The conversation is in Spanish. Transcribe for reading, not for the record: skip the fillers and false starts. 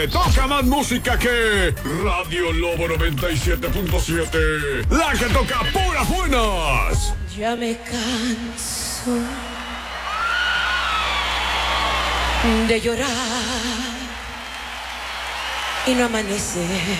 Toca más música que Radio Lobo 97.7. La que toca puras buenas. Ya me canso de llorar y no amanecer.